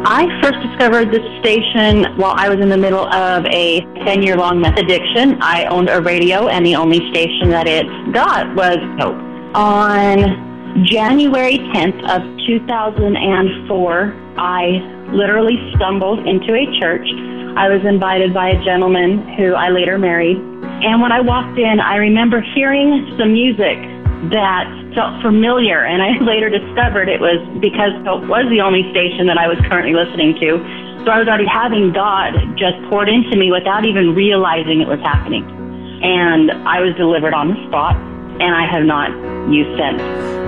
I first discovered this station while I was in the middle of a 10-year-long meth addiction. I owned a radio, and the only station that it got was Hope. On January 10th of 2004, I literally stumbled into a church. I was invited by a gentleman who I later married. And when I walked in, I remember hearing some music that felt familiar, and I later discovered it was because Hope was the only station that I was currently listening to. So I was already having God just poured into me without even realizing it was happening. And I was delivered on the spot, and I have not used since.